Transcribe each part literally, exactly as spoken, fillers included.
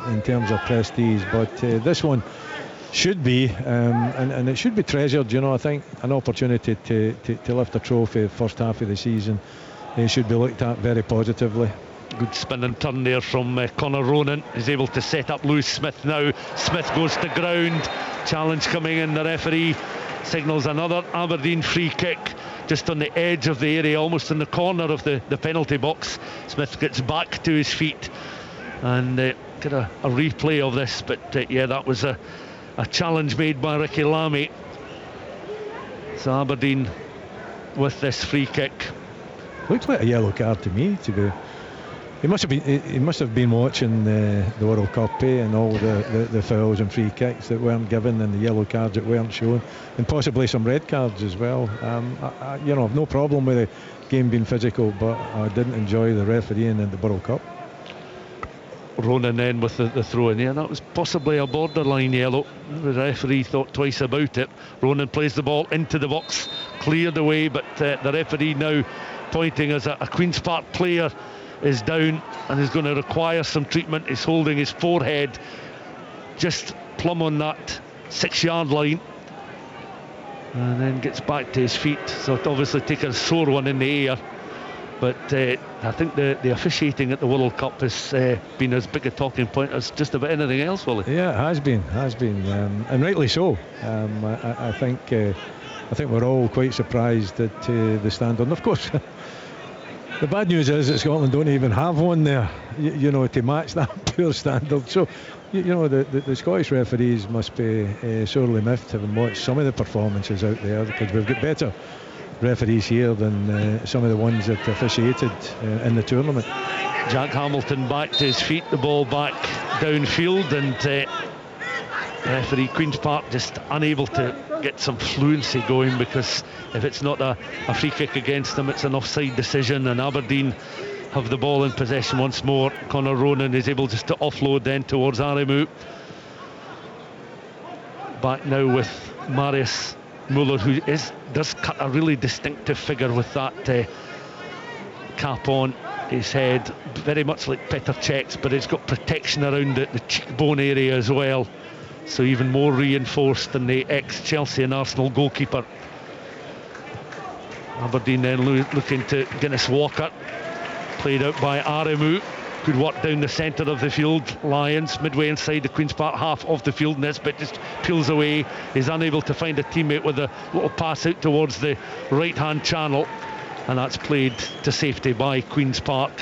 in terms of prestige, but uh, this one should be, um, and, and it should be treasured. You know, I think an opportunity to, to, to lift a trophy first half of the season, it should be looked at very positively. Good spin and turn there from uh, Conor Ronan. He's able to set up Lewis Smith now. Smith goes to ground. Challenge coming in. The referee signals another Aberdeen free kick just on the edge of the area, almost in the corner of the, the penalty box. Smith gets back to his feet and uh, get a, a replay of this, but uh, yeah, that was a, a challenge made by Ricky Lamy. So Aberdeen with this free kick. Looks like a yellow card to me, to be. He must have been. He must have been watching the, the World Cup, eh, and all the, the, the fouls and free kicks that weren't given, and the yellow cards that weren't shown, and possibly some red cards as well. Um, I, I, you know, I've no problem with the game being physical, but I didn't enjoy the refereeing in the World Cup. Ronan then with the, the throw in there. That was possibly a borderline yellow. The referee thought twice about it. Ronan plays the ball into the box, cleared away, but uh, the referee now pointing as a, a Queen's Park player is down and is going to require some treatment. He's holding his forehead just plumb on that six yard line and then gets back to his feet. So it obviously taken a sore one in the air, but uh, I think the, the officiating at the World Cup has uh, been as big a talking point as just about anything else, Willie. Yeah, it has been, has been, um, and rightly so. Um, I, I think uh, I think we're all quite surprised at uh, the standard. And of course, the bad news is that Scotland don't even have one there, you, you know, to match that poor standard. So, you, you know, the, the, the Scottish referees must be uh, sorely miffed having watched some of the performances out there, because we've got better referees here than uh, some of the ones that officiated uh, in the tournament. Jack Hamilton back to his feet, the ball back downfield, and uh, referee Queen's Park just unable to get some fluency going, because if it's not a, a free kick against them, it's an offside decision, and Aberdeen have the ball in possession once more. Conor Ronan is able just to offload then towards Aremu. Back now with Marius Muller, who is does cut a really distinctive figure with that uh, cap on his head, very much like Petr Cech's, but it's got protection around the, the cheekbone area as well, so even more reinforced than the ex-Chelsea and Arsenal goalkeeper. Aberdeen then lo- looking to Guinness Walker, played out by Aremu. Good work down the centre of the field. Lions midway inside the Queen's Park half of the field. Nesbitt just peels away. He's unable to find a teammate with a little pass out towards the right hand channel, and that's played to safety by Queen's Park.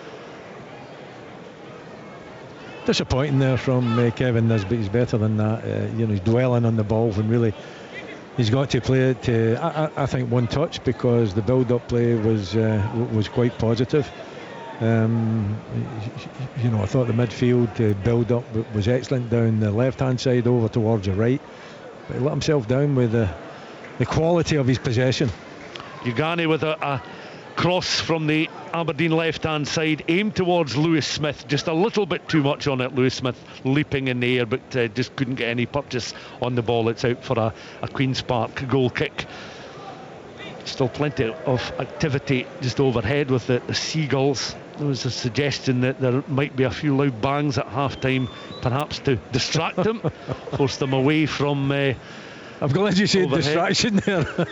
Disappointing there from uh, Kevin Nisbet. He's better than that. Uh, you know, he's dwelling on the ball when really he's got to play it to, I, I think, one touch, because the build-up play was uh, was quite positive. Um, you know, I thought the midfield uh, build-up was excellent down the left-hand side over towards the right, but he let himself down with the the quality of his possession. Ugani with a, a cross from the Aberdeen left-hand side, aimed towards Lewis Smith, just a little bit too much on it. Lewis Smith leaping in the air, but uh, just couldn't get any purchase on the ball. It's out for a, a Queen's Park goal kick. Still plenty of activity just overhead with the, the Seagulls. There was a suggestion that there might be a few loud bangs at half-time, perhaps to distract them, force them away from uh, I'm glad you said overhead. Distraction there.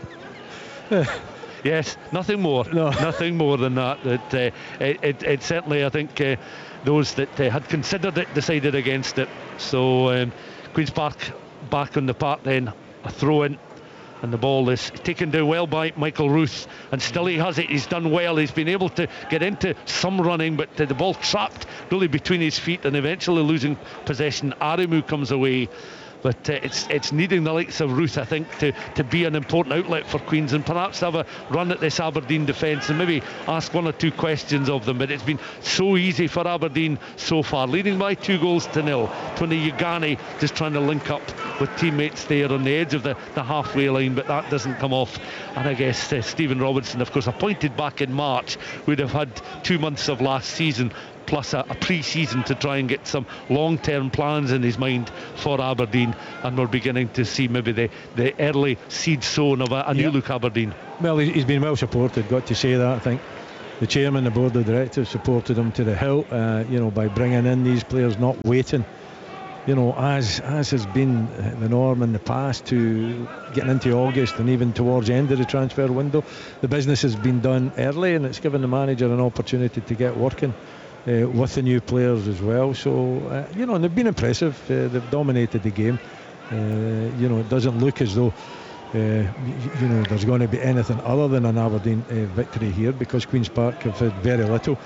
Yes, nothing more. No. Nothing more than that. That uh, it, it, it certainly, I think, uh, those that uh, had considered it decided against it. So um, Queen's Park back on the park then, a throw-in, and the ball is taken down well by Michael Ruth, and still he has it. He's done well. He's been able to get into some running, but uh, the ball trapped really between his feet and eventually losing possession. Aremu comes away. But uh, it's it's needing the likes of Ruth, I think, to, to be an important outlet for Queens, and perhaps have a run at this Aberdeen defence and maybe ask one or two questions of them. But it's been so easy for Aberdeen so far, leading by two goals to nil. Tony Ugani just trying to link up with teammates there on the edge of the, the halfway line, but that doesn't come off. And I guess uh, Stephen Robinson, of course, appointed back in March, would have had two months of last season plus a, a pre-season to try and get some long-term plans in his mind for Aberdeen, and we're beginning to see maybe the, the early seed sown of a, a new yep. look Aberdeen. Well, he's been well supported, got to say that, I think. the chairman, the board of directors supported him to the hilt, uh, you know, by bringing in these players, not waiting. You know, as as has been the norm in the past, to getting into August and even towards the end of the transfer window, the business has been done early, and it's given the manager an opportunity to get working uh, with the new players as well. So, uh, you know, and they've been impressive. Uh, they've dominated the game. Uh, you know, it doesn't look as though uh, you, you know there's going to be anything other than an Aberdeen uh, victory here, because Queen's Park have had very little.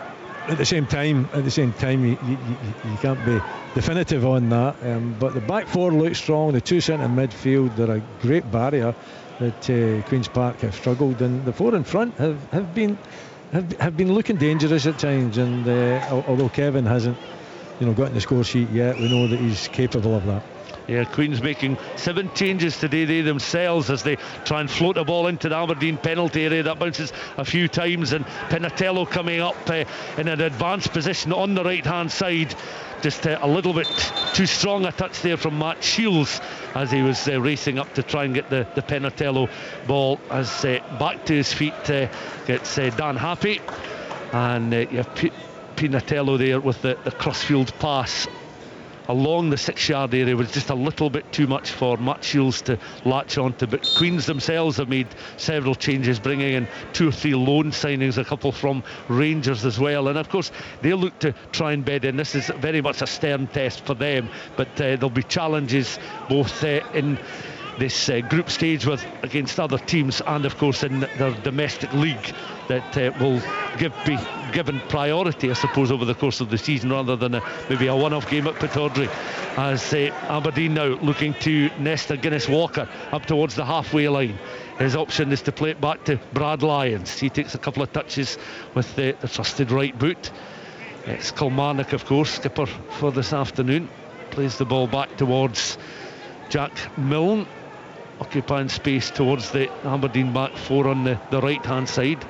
At the same time, at the same time, you, you, you can't be definitive on that. Um, but the back four looks strong. The two centre midfield, they're a great barrier that uh, Queen's Park have struggled, and the four in front have, have been have, have been looking dangerous at times. And uh, although Kevin hasn't, you know, gotten the score sheet yet, we know that he's capable of that. Yeah, Queen's making seven changes today, they themselves, as they try and float the ball into the Aberdeen penalty area. That bounces a few times, and Pinatello coming up uh, in an advanced position on the right hand side. Just uh, a little bit too strong a touch there from Matt Shields as he was uh, racing up to try and get the, the Pinatello ball. As uh, back to his feet uh, gets uh, Dan Happy, and uh, you have P- Pinatello there with the, the crossfield pass along the six yard area. Was just a little bit too much for Matt Shields to latch onto, but Queens themselves have made several changes, bringing in two or three loan signings, a couple from Rangers as well, and of course they'll look to try and bed in. This is very much a stern test for them, but uh, there'll be challenges both uh, in this uh, group stage with against other teams, and of course in their domestic league, that uh, will give be given priority, I suppose, over the course of the season, rather than a, maybe a one-off game at Pittodrie. As uh, Aberdeen now looking to Nesta Guinness Walker up towards the halfway line. His option is to play it back to Brad Lyons. He takes a couple of touches with the, the trusted right boot. It's Kilmarnock, of course, skipper for this afternoon. Plays the ball back towards Jack Milne, occupying space towards the Aberdeen back four on the, the right hand side.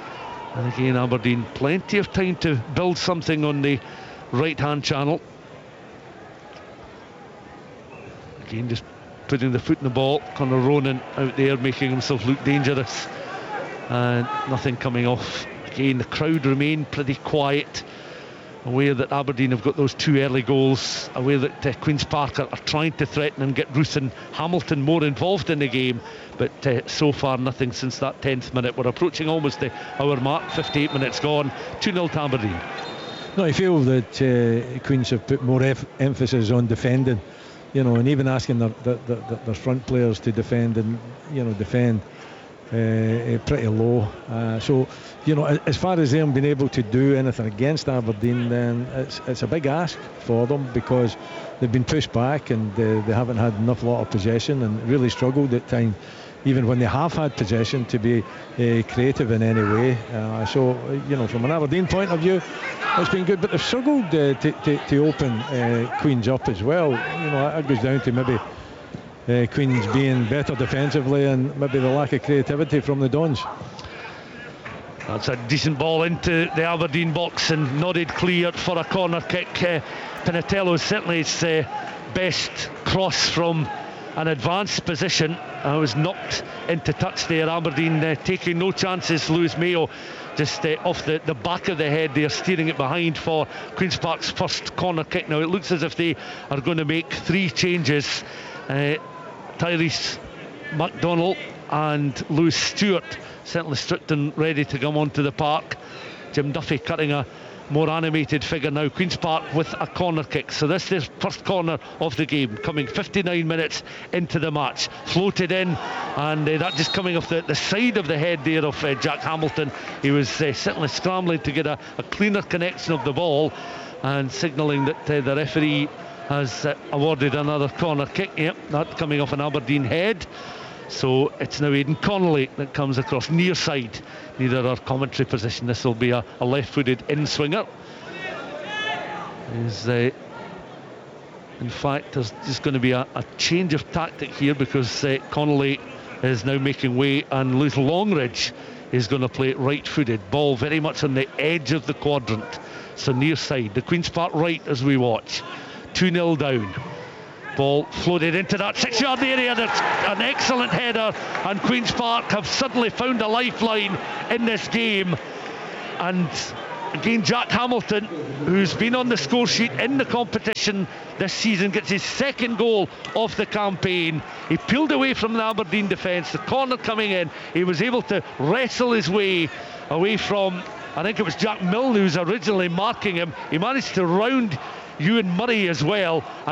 And again, Aberdeen plenty of time to build something on the right hand channel. Again, just putting the foot in the ball. Conor Ronan out there making himself look dangerous, and nothing coming off. Again, the crowd remain pretty quiet, aware that Aberdeen have got those two early goals, aware that uh, Queen's Park are, are trying to threaten and get Ruth and Hamilton more involved in the game, but uh, so far nothing since that tenth minute. We're approaching almost the hour mark, fifty-eight minutes gone, two nil to Aberdeen. No, I feel that uh, Queens have put more ef- emphasis on defending, you know, and even asking their, their, their, their front players to defend and, you know, defend Uh, pretty low. Uh, so, you know, as far as them being able to do anything against Aberdeen, then it's it's a big ask for them, because they've been pushed back and uh, they haven't had enough lot of possession and really struggled at times, even when they have had possession, to be uh, creative in any way. Uh, so, you know, from an Aberdeen point of view, it's been good, but they've struggled uh, to, to, to open uh, Queens up as well. You know, that goes down to maybe Uh, Queens being better defensively and maybe the lack of creativity from the Dons. That's a decent ball into the Aberdeen box and nodded clear for a corner kick. uh, Pinatello certainly his uh, best cross from an advanced position. I uh, was knocked into touch there. Aberdeen uh, taking no chances. Lewis Mayo just uh, off the, the back of the head there, steering it behind for Queen's Park's first corner kick. Now it looks as if they are going to make three changes. uh, Tyrese McDonnell and Lewis Stewart, certainly strict and ready to come onto the park. Jim Duffy cutting a more animated figure now. Queen's Park with a corner kick. So this is first corner of the game, coming fifty-nine minutes into the match. Floated in, and uh, that just coming off the, the side of the head there of uh, Jack Hamilton. He was uh, certainly scrambling to get a, a cleaner connection of the ball, and signalling that uh, the referee has uh, awarded another corner kick. Yep, that coming off an Aberdeen head. So it's now Aidan Connolly that comes across near side, near our commentary position. This will be a, a left-footed in-swinger. Is uh, in fact, there's just going to be a, a change of tactic here, because uh, Connolly is now making way, and Lewis Longridge is going to play it right-footed. Ball very much on the edge of the quadrant, so near side. The Queen's Park right as we watch. two nil down. Ball floated into that six yard area. That's an excellent header, and Queen's Park have suddenly found a lifeline in this game. And again, Jack Hamilton, who's been on the score sheet in the competition this season, gets his second goal of the campaign. He peeled away from the Aberdeen defence, the corner coming in. He was able to wrestle his way away from, I think it was Jack Milne who was originally marking him. He managed to round Ewan Murray as well. And